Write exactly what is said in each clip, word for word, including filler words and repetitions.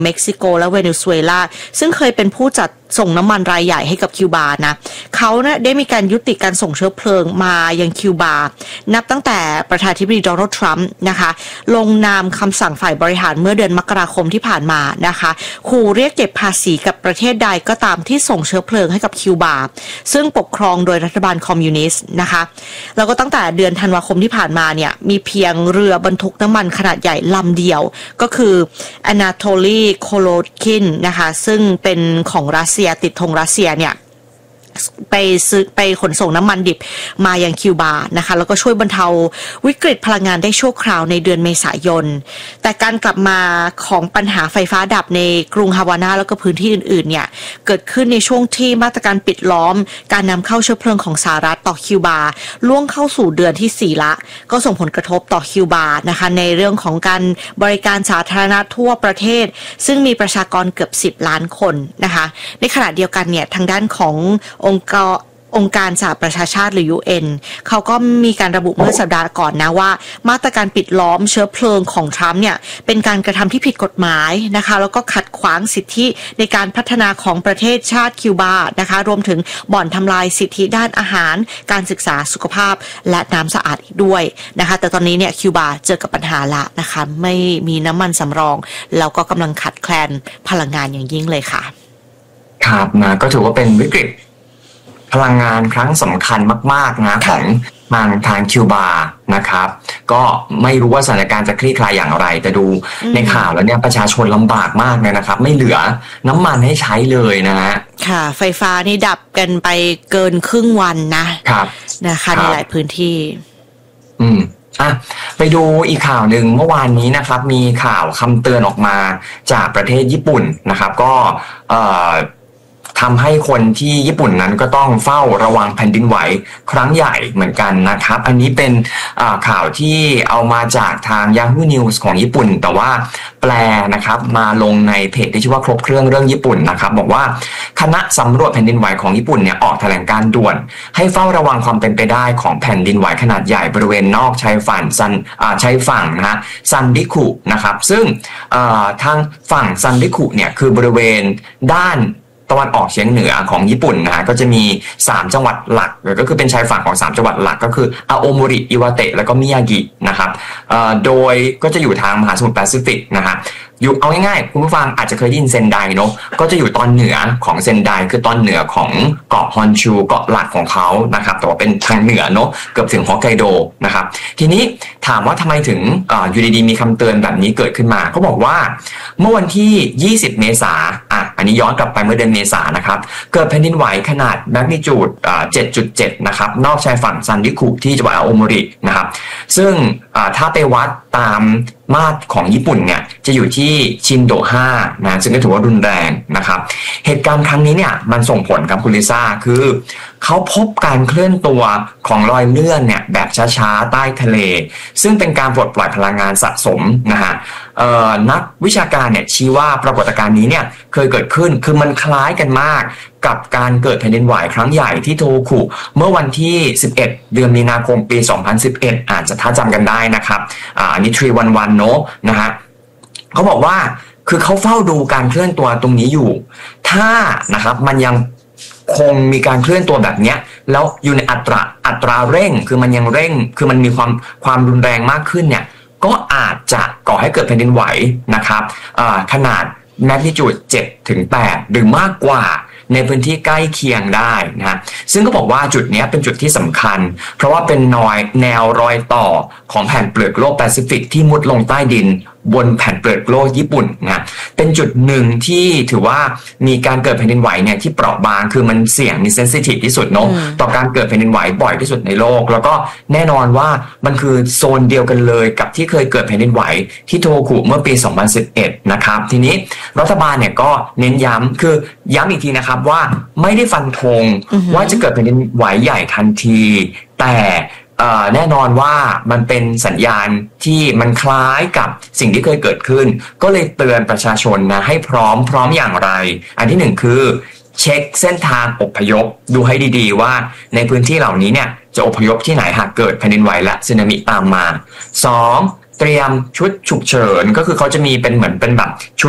เม็กซิโกและเวเนซุเอลาซึ่งเคยเป็นผู้จัดส่งน้ำมันรายใหญ่ให้กับคิวบานะเขานะได้มีการยุติการส่งเชื้อเพลิงมายังคิวบานับตั้งแต่ประธานาธิบดีโดนัลด์ทรัมป์นะคะลงนามคำสั่งฝ่ายบริหารเมื่อเดือนมกราคมที่ผ่านมานะคะขู่เรียกเก็บภาษีกับประเทศใดก็ตามที่ส่งเชื้อเพลิงให้กับคิวบาซึ่งปกครองโดยรัฐบาลคอมมิวนิสต์นะคะแล้วก็ตั้งแต่เดือนธันวาคมที่ผ่านมาเนี่ยมีเพียงเรือบรรทุกน้ำมันขนาดใหญ่ลำเดียวก็คืออนาโทลีโคโลคินนะคะซึ่งเป็นของรัสเซียติดธงรัสเซียเนี่ยไปซื้อไปขนส่งน้ำมันดิบมายังคิวบานะคะแล้วก็ช่วยบรรเทาวิกฤตพลังงานได้ชั่วคราวในเดือนเมษายนแต่การกลับมาของปัญหาไฟฟ้าดับในกรุงฮาวานาแล้วก็พื้นที่อื่นๆเนี่ยเกิดขึ้นในช่วงที่มาตรการปิดล้อมการนำเข้าเชื้อเพลิงของสหรัฐต่อคิวบาล่วงเข้าสู่เดือนที่สี่ละก็ส่งผลกระทบต่อคิวบานะคะในเรื่องของการบริการสาธารณะทั่วประเทศซึ่งมีประชากรเกือบสิบล้านคนนะคะในขณะเดียวกันเนี่ยทางด้านขององค์การองค์การสหประชาชาติหรือ ยู เอ็น เขาก็มีการระบุเมื่อสัปดาห์ก่อนนะว่ามาตรการปิดล้อมเชื้อเพลิงของทรัมป์เนี่ยเป็นการกระทำที่ผิดกฎหมายนะคะแล้วก็ขัดขวางสิทธิในการพัฒนาของประเทศชาติคิวบานะคะรวมถึงบ่อนทำลายสิทธิด้านอาหารการศึกษาสุขภาพและน้ำสะอาดอีกด้วยนะคะแต่ตอนนี้เนี่ยคิวบาเจอกับปัญหาละนะคะไม่มีน้ำมันสำรองแล้วก็กำลังขาดแคลนพลังงานอย่างยิ่งเลยค่ะครับนะก็ถือว่าเป็นวิกฤตพลังงานครั้งสำคัญมากๆนะของทางทางคิวบานะครับก็ไม่รู้ว่าสถานการณ์จะคลี่คลายอย่างไรแต่ดูในข่าวแล้วเนี่ยประชาชนลำบากมากเลยนะครับไม่เหลือน้ำมันให้ใช้เลยนะฮะค่ะไฟฟ้านี่ดับกันไปเกินครึ่งวันนะครับนะคะในหลายพื้นที่อืมอ่ะไปดูอีกข่าวหนึ่งเมื่อวานนี้นะครับมีข่าวคำเตือนออกมาจากประเทศญี่ปุ่นนะครับก็เอ่อทำให้คนที่ญี่ปุ่นนั้นก็ต้องเฝ้าระวังแผ่นดินไหวครั้งใหญ่เหมือนกันนะครับอันนี้เป็นข่าวที่เอามาจากทาง Yahoo News ของญี่ปุ่นแต่ว่าแปลนะครับมาลงในเพจที่ชื่อว่าครบเครื่องเรื่องญี่ปุ่นนะครับบอกว่าคณะสำรวจแผ่นดินไหวของญี่ปุ่นเนี่ยออกแถลงการด่วนให้เฝ้าระวังความเป็นไปได้ของแผ่นดินไหวขนาดใหญ่บริเวณนอกชายฝั่งซันชายฝั่งนะฮะซันดิคุนะครับซึ่งทางฝั่งซันดิคุเนี่ยคือบริเวณด้านตะวันออกเฉียงเหนือของญี่ปุ่นนะฮะก็จะมีสามจังหวัดหลักก็คือเป็นชายฝั่งของสามจังหวัดหลักก็คืออาโอโมริอิวาเตะแล้วก็มิยากินะครับโดยก็จะอยู่ทางมหาสมุทรแปซิฟิกนะฮะอยู่เอาง่ายๆคุณผู้ฟังอาจจะเคยได้ยินเซนไดเนาะก็จะอยู่ตอนเหนือของเซนไดคือตอนเหนือของเกาะฮอนชูเกาะหลักของเขานะครับแต่ว่าเป็นทางเหนือเนาะเกือบถึงฮอกไกโดนะครับทีนี้ถามว่าทำไมถึงออยู่ดีๆมีคำเตือนแบบนี้เกิดขึ้นมาเขาบอกว่าเมื่อวันที่ยี่สิบเมษายนอ่ะอันนี้ย้อนกลับไปเมื่อเดือนเมษายนนะครับเกิดแผ่นดินไหวขนาดแมกนิจูดเจ็ดจุดเจ็ดนะครับนอกชายฝั่งซันดิคุที่จังหวัดอาโอโมรินะครับซึ่งถ้าไปวัดตามมาตรของญี่ปุ่นเนี่ยจะอยู่ที่ชินโดห้านะซึ่งก็ถือว่ารุนแรงนะครับเหตุการณ์ครั้งนี้เนี่ยมันส่งผลครับคุณลิซ่าคือเขาพบการเคลื่อนตัวของรอยเลื่อนเนี่ยแบบช้าๆใต้ทะเลซึ่งเป็นการปลดปล่อยพลังงานสะสมนะฮะนักวิชาการเนี่ยชี้ว่าปรากฏการณ์นี้เนี่ยเคยเกิดขึ้นคือมันคล้ายกันมากกับการเกิดแผ่นดินไหวครั้งใหญ่ที่โทคุเมื่อวันที่สิบเอ็ดเดือนมีนาคมปีสองพันสิบเอ็ดอาจจะถ้าจำกันได้นะครับอ่าอันนี้สามวันวันเนาะนะฮะเขาบอกว่าคือเขาเฝ้าดูการเคลื่อนตัวตรงนี้อยู่ถ้านะครับมันยังคงมีการเคลื่อนตัวแบบนี้แล้วอยู่ในอัตราอัตราเร่งคือมันยังเร่งคือมันมีความความรุนแรงมากขึ้นเนี่ยก็อาจจะก่อให้เกิดแผ่นดินไหวนะครับขนาดแมกนิจูดเจ็ดถึงแปดหรือมากกว่าในพื้นที่ใกล้เคียงได้นะฮะซึ่งก็บอกว่าจุดนี้เป็นจุดที่สำคัญเพราะว่าเป็นนอยแนวรอยต่อของแผ่นเปลือกโลกแปซิฟิกที่มุดลงใต้ดินบนแผ่นเปลือกโลกญี่ปุ่นนะเป็นจุดหนึ่งที่ถือว่ามีการเกิดแผ่นดินไหวเนี่ยที่เปราะบางคือมันเสี่ยงมีเซนซิทีฟที่สุดเนาะต่อการเกิดแผ่นดินไหวบ่อยที่สุดในโลกแล้วก็แน่นอนว่ามันคือโซนเดียวกันเลยกับที่เคยเกิดแผ่นดินไหวที่โทคุเมื่อปีสองพันสิบเอ็ดนะครับทีนี้รัฐบาลเนี่ยก็เน้นย้ำคือย้ำอีกทีนะครับว่าไม่ได้ฟันธงว่าจะเกิดแผ่นดินไหวใหญ่ทันทีแต่แน่นอนว่ามันเป็นสัญญาณที่มันคล้ายกับสิ่งที่เคยเกิดขึ้นก็เลยเตือนประชาชนนะให้พร้อมพร้อมอย่างไรอันที่หนึ่งคือเช็คเส้นทางอพยพดูให้ดีๆว่าในพื้นที่เหล่านี้เนี่ยจะอพยพที่ไหนหากเกิดแผ่นดินไหวและสึนามิตามมาสองเตรียมชุดฉุกเฉินก็คือเขาจะมีเป็นเหมือนเป็นแบบชุด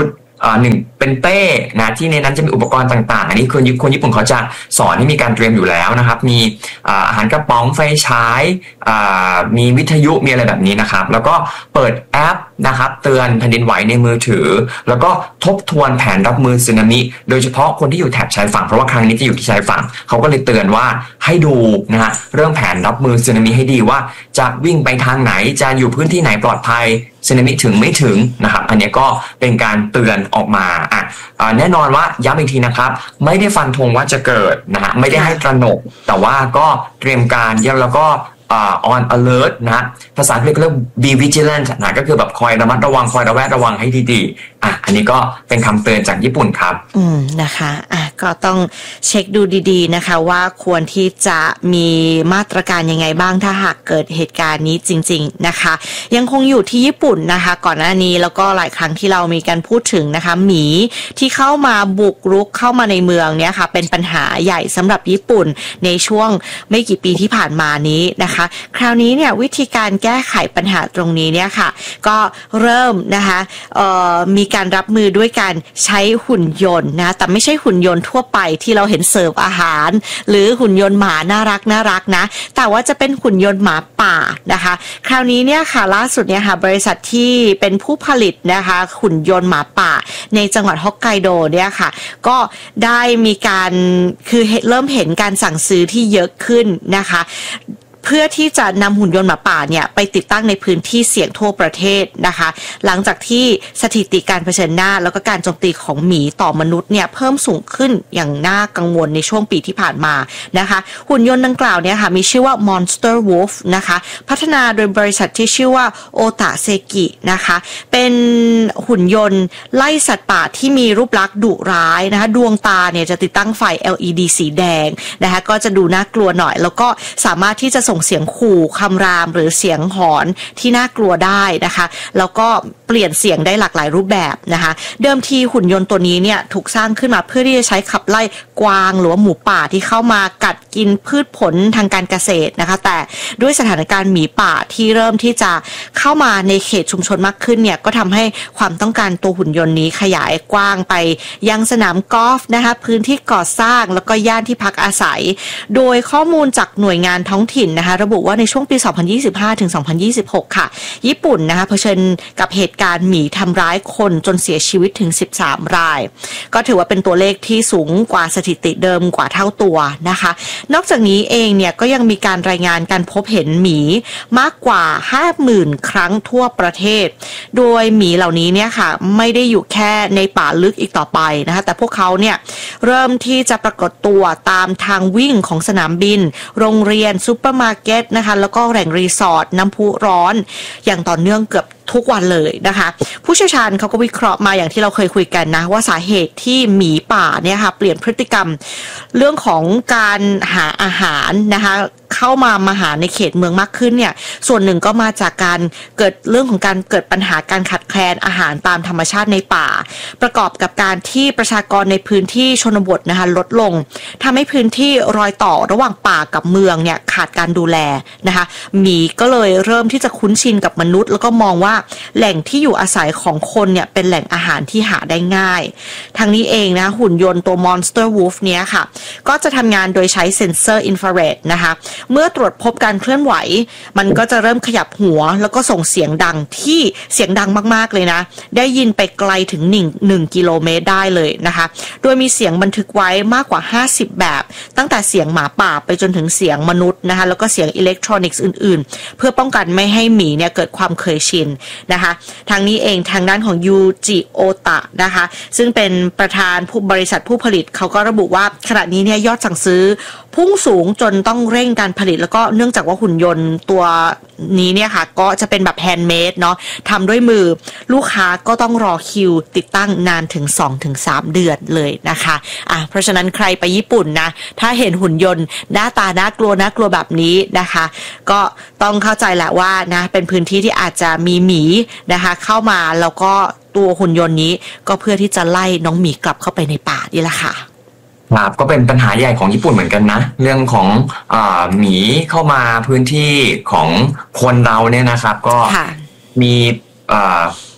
หนึ่งเป็นเป้นะที่ในนั้นจะมีอุปกรณ์ต่างๆอันนี้คนคนญี่ปุ่นเขาจะสอนให้มีการเตรียมอยู่แล้วนะครับมีอาหารกระป๋องไฟฉายมีวิทยุมีอะไรแบบนี้นะครับแล้วก็เปิดแอปนะครับเตือนแผ่นดินไหวในมือถือแล้วก็ทบทวนแผนรับมือสึนามิโดยเฉพาะคนที่อยู่แถบชายฝั่งเพราะว่าครั้งนี้จะอยู่ที่ชายฝั่งเขาก็เลยเตือนว่าให้ดูนะฮะเรื่องแผนรับมือสึนามิให้ดีว่าจะวิ่งไปทางไหนจะอยู่พื้นที่ไหนปลอดภัยสึนามิถึงไม่ถึงนะครับอันนี้ก็เป็นการเตือนออกมาอ่ะแน่นอนว่าย้ำอีกทีนะครับไม่ได้ฟันธงว่าจะเกิดนะฮะไม่ได้ให้ตระหนกแต่ว่าก็เตรียมการแล้วก็on alert นะภาษาอังกฤษเรียก be vigilant นะก็คือแบบคอยระมัดระวังคอยระแวดระวังให้ดีๆอ่ะอันนี้ก็เป็นคำเตือนจากญี่ปุ่นครับอืมนะคะอ่ะก็ต้องเช็คดูดีๆนะคะว่าควรที่จะมีมาตรการยังไงบ้างถ้าหากเกิดเหตุการณ์นี้จริงๆนะคะยังคงอยู่ที่ญี่ปุ่นนะคะก่อนหน้านี้แล้วก็หลายครั้งที่เรามีการพูดถึงนะคะหมีที่เข้ามาบุกรุกเข้ามาในเมืองเนี่ยค่ะเป็นปัญหาใหญ่สำหรับญี่ปุ่นในช่วงไม่กี่ปีที่ผ่านมานี้นะคะคราวนี้เนี่ยวิธีการแก้ไขปัญหาตรงนี้เนี่ยค่ะก็เริ่มนะคะเอ่อมีการรับมือด้วยการใช้หุ่นยนต์นะแต่ไม่ใช่หุ่นยนต์ทั่วไปที่เราเห็นเสิร์ฟอาหารหรือหุ่นยนต์หมาน่ารักน่ารักนะแต่ว่าจะเป็นหุ่นยนต์หมาป่านะคะคราวนี้เนี่ยค่ะล่าสุดเนี่ยค่ะบริษัทที่เป็นผู้ผลิตนะคะหุ่นยนต์หมาป่าในจังหวัดฮอกไกโดเนี่ยค่ะก็ได้มีการคือเริ่มเห็นการสั่งซื้อที่เยอะขึ้นนะคะเพื่อที่จะนำหุ่นยนต์หมาป่าเนี่ยไปติดตั้งในพื้นที่เสี่ยงทั่วประเทศนะคะหลังจากที่สถิติการเผชิญหน้าแล้วก็การโจมตีของหมีต่อมนุษย์เนี่ยเพิ่มสูงขึ้นอย่างน่ากังวลในช่วงปีที่ผ่านมานะคะหุ่นยนต์ดังกล่าวเนี่ยค่ะมีชื่อว่า Monster Wolf นะคะพัฒนาโดยบริษัทที่ชื่อว่าโอตะเซกินะคะเป็นหุ่นยนต์ไล่สัตว์ป่าที่มีรูปลักษณ์ดุร้ายนะคะดวงตาเนี่ยจะติดตั้งไฟ แอล อี ดี สีแดงนะคะก็จะดูน่ากลัวหน่อยแล้วก็สามารถที่จะส่งเสียงขู่คำรามหรือเสียงหอนที่น่ากลัวได้นะคะแล้วก็เปลี่ยนเสียงได้หลากหลายรูปแบบนะคะเดิมทีหุ่นยนต์ตัวนี้เนี่ยถูกสร้างขึ้นมาเพื่อที่จะใช้ขับไล่กวางหรือว่าหมูป่าที่เข้ามากัดกินพืชผลทางการเกษตรนะคะแต่ด้วยสถานการณ์หมีป่าที่เริ่มที่จะเข้ามาในเขตชุมชนมากขึ้นเนี่ยก็ทำให้ความต้องการตัวหุ่นยนต์นี้ขยายกว้างไปยังสนามกอล์ฟนะคะพื้นที่ก่อสร้างแล้วก็ย่านที่พักอาศัยโดยข้อมูลจากหน่วยงานท้องถิ่นนะคะระบุว่าในช่วงปี สองพันยี่สิบห้า ถึง สองพันยี่สิบหก ค่ะญี่ปุ่นนะคะเผชิญกับเหตุการณ์หมีทำร้ายคนจนเสียชีวิตถึงสิบสามรายก็ถือว่าเป็นตัวเลขที่สูงกว่าสถิติเดิมกว่าเท่าตัวนะคะนอกจากนี้เองเนี่ยก็ยังมีการรายงานการพบเห็นหมีมากกว่า ห้าหมื่น ครั้งทั่วประเทศโดยหมีเหล่านี้เนี่ยค่ะไม่ได้อยู่แค่ในป่าลึกอีกต่อไปนะคะแต่พวกเขาเนี่ยเริ่มที่จะปรากฏตัวตามทางวิ่งของสนามบินโรงเรียนซุปเปอร์มาร์เก็ตนะคะแล้วก็แหล่งรีสอร์ทน้ำพุร้อนอย่างต่อเนื่องเกือบทุกวันเลยนะคะผู้เชี่ยวชาญเขาก็วิเคราะห์มาอย่างที่เราเคยคุยกันนะว่าสาเหตุที่หมีป่าเนี่ยค่ะเปลี่ยนพฤติกรรมเรื่องของการหาอาหารนะคะเข้ามามาหาในเขตเมืองมากขึ้นเนี่ยส่วนหนึ่งก็มาจากการเกิดเรื่องของการเกิดปัญหาการขาดแคลนอาหารตามธรรมชาติในป่าประกอบกับการที่ประชากรในพื้นที่ชนบทนะคะลดลงทำให้พื้นที่รอยต่อระหว่างป่ากับเมืองเนี่ยขาดการดูแลนะคะหมีก็เลยเริ่มที่จะคุ้นชินกับมนุษย์แล้วก็มองว่าแหล่งที่อยู่อาศัยของคนเนี่ยเป็นแหล่งอาหารที่หาได้ง่ายทั้งนี้เองนะหุ่นยนต์ตัว Monster Wolf เนี้ยค่ะก็จะทำงานโดยใช้เซ็นเซอร์อินฟราเรดนะคะเมื่อตรวจพบการเคลื่อนไหวมันก็จะเริ่มขยับหัวแล้วก็ส่งเสียงดังที่เสียงดังมากๆเลยนะได้ยินไปไกลถึงหนึ่งกิโลเมตรได้เลยนะคะโดยมีเสียงบันทึกไว้มากกว่าห้าสิบแบบตั้งแต่เสียงหมาป่าไปจนถึงเสียงมนุษย์นะคะแล้วก็เสียงอิเล็กทรอนิกส์อื่นๆเพื่อป้องกันไม่ให้หมีเนี่ยเกิดความเคยชินนะคะทางนี้เองทางด้านของยูจิโอตะนะคะซึ่งเป็นประธานผู้บริษัทผู้ผลิตเขาก็ระบุว่าขณะนี้เนี่ยยอดสั่งซื้อพุ่งสูงจนต้องเร่งการผลิตแล้วก็เนื่องจากว่าหุ่นยนต์ตัวนี้เนี่ยค่ะก็จะเป็นแบบแฮนด์เมดเนาะทำด้วยมือลูกค้าก็ต้องรอคิวติดตั้งนานถึง สองถึงสาม เดือนเลยนะคะอ่ะเพราะฉะนั้นใครไปญี่ปุ่นนะถ้าเห็นหุ่นยนต์หน้าตาน่ากลัวน่ากลัวแบบนี้นะคะก็ต้องเข้าใจแหละว่านะเป็นพื้นที่ที่อาจจะมีหมีนะคะเข้ามาแล้วก็ตัวหุ่นยนต์นี้ก็เพื่อที่จะไล่น้องหมีกลับเข้าไปในป่านี่แหละค่ะครับก็เป็นปัญหาใหญ่ของญี่ปุ่นเหมือนกันนะเรื่องของอ่าหมีเข้ามาพื้นที่ของคนเราเนี่ยนะครับก็มีอ่า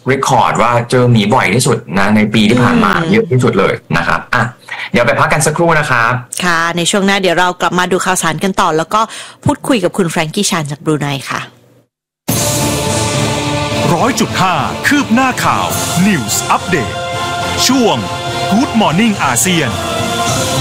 เรคคอร์ดว่าเจอหมีบ่อยที่สุดนะในปีที่ผ่านมาเยอะที่สุดเลยนะครับอ่ะเดี๋ยวไปพักกันสักครู่นะครับค่ะในช่วงหน้าเดี๋ยวเรากลับมาดูข่าวสารกันต่อแล้วก็พูดคุยกับคุณแฟรงกี้ชานจากบรูไนค่ะร้อยจุดห้าคืบหน้าข่าว News Update ช่วง Good Morning อาเซียน